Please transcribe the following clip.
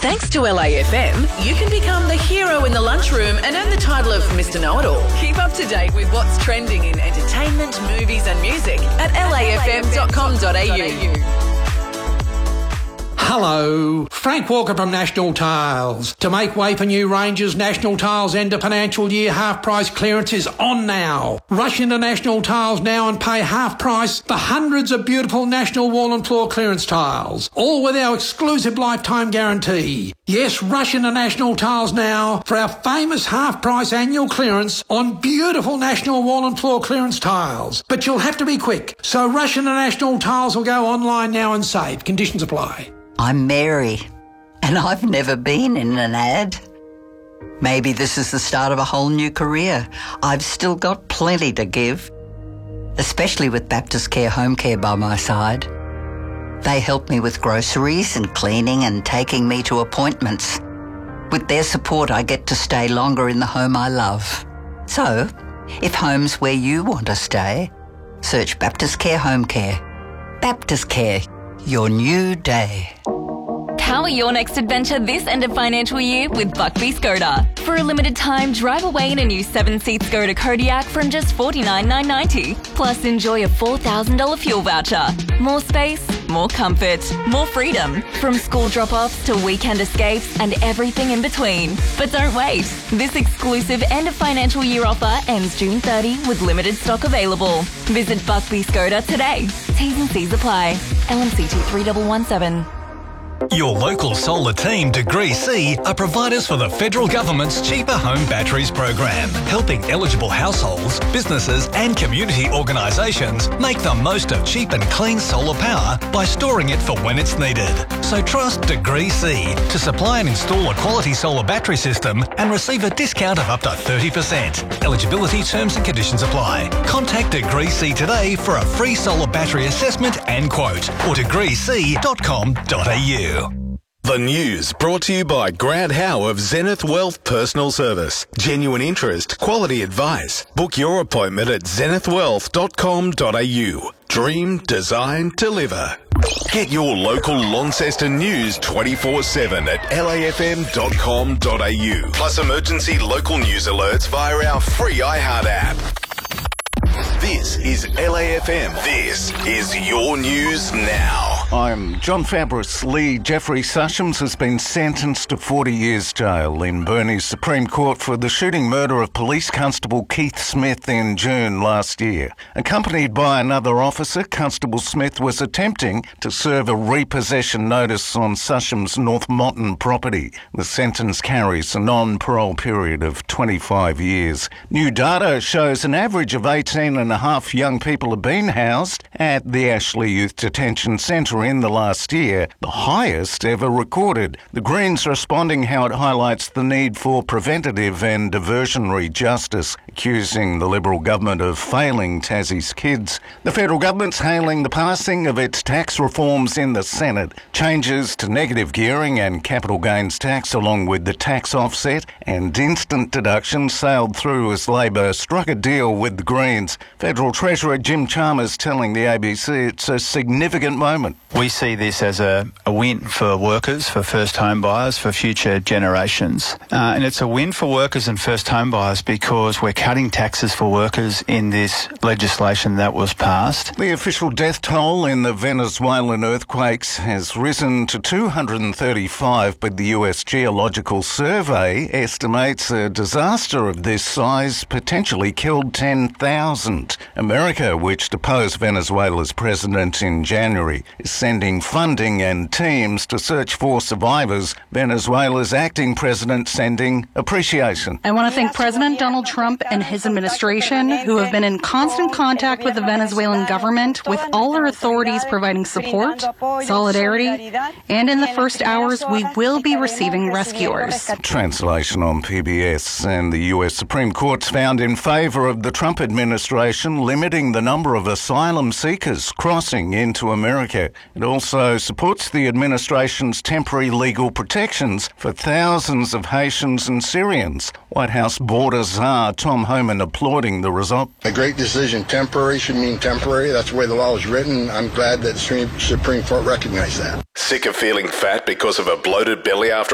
Thanks to LAFM, you can become the hero in the lunchroom and earn the title of Mr. Know-It-All. Keep up to date with what's trending in entertainment, movies and music at lafm.com.au. Hello, Frank Walker from National Tiles. To make way for new ranges, National Tiles end of financial year half price clearance is on now. Rush into National Tiles now and pay half price for hundreds of beautiful National wall and floor clearance tiles, all with our exclusive lifetime guarantee. Yes, rush into National Tiles now for our famous half price annual clearance on beautiful National wall and floor clearance tiles. But you'll have to be quick, so rush into National Tiles or go online now and save. Conditions apply. I'm Mary, and I've never been in an ad. Maybe this is the start of a whole new career. I've still got plenty to give, especially with Baptist Care Home Care by my side. They help me with groceries and cleaning and taking me to appointments. With their support, I get to stay longer in the home I love. So, if home's where you want to stay, search Baptist Care Home Care. Baptist Care, your new day. Power your next adventure this end of financial year with Buckby Skoda. For a limited time, drive away in a new 7-seat Skoda Kodiaq from just $49,990. Plus, enjoy a $4,000 fuel voucher. More space, more comfort, more freedom. From school drop-offs to weekend escapes and everything in between. But don't wait. This exclusive end of financial year offer ends June 30 with limited stock available. Visit Buckby Skoda today. T's and C's apply. LMCT 3117. Your local solar team, Degree C, are providers for the federal government's Cheaper Home Batteries program, helping eligible households, businesses and community organisations make the most of cheap and clean solar power by storing it for when it's needed. So trust Degree C to supply and install a quality solar battery system and receive a discount of up to 30%. Eligibility terms and conditions apply. Contact Degree C today for a free solar battery assessment and quote, or degreec.com.au. The news brought to you by Grant Howe of Zenith Wealth Personal Service. Genuine interest, quality advice. Book your appointment at zenithwealth.com.au. Dream, design, deliver. Get your local Launceston news 24/7 at lafm.com.au. Plus emergency local news alerts via our free iHeart app. This is LAFM. This is your news now. I'm John Fabris. Lee Jeffrey Sushams has been sentenced to 40 years jail in Burnie's Supreme Court for the shooting murder of Police Constable Keith Smith in June last year. Accompanied by another officer, Constable Smith was attempting to serve a repossession notice on Sushams' North Motton property. The sentence carries a non-parole period of 25 years. New data shows an average of 18 and a half young people have been housed at the Ashley Youth Detention Centre in the last year, the highest ever recorded. The Greens responding how it highlights the need for preventative and diversionary justice, accusing the Liberal government of failing Tassie's kids. The federal government's hailing the passing of its tax reforms in the Senate. Changes to negative gearing and capital gains tax, along with the tax offset and instant deduction, sailed through as Labor struck a deal with the Greens. Federal Treasurer Jim Chalmers telling the ABC it's a significant moment. We see this as a win for workers, for first home buyers, for future generations. And it's a win for workers and first home buyers because we're cutting taxes for workers in this legislation that was passed. The official death toll in the Venezuelan earthquakes has risen to 235, but the US Geological Survey estimates a disaster of this size potentially killed 10,000. America, which deposed Venezuela's president in January, is sending funding and teams to search for survivors. Venezuela's acting president sending appreciation. I want to thank President Donald Trump and his administration, who have been in constant contact with the Venezuelan government, with all our authorities providing support, solidarity, and in the first hours we will be receiving rescuers. Translation on PBS. And the US Supreme Court's found in favour of the Trump administration limiting the number of asylum seekers crossing into America. It also supports the administration's temporary legal protections for thousands of Haitians and Syrians. White House border czar Tom Homan applauding the result. A great decision. Temporary should mean temporary. That's the way the law is written. I'm glad that the Supreme Court recognized that. Sick of feeling fat because of a bloated belly after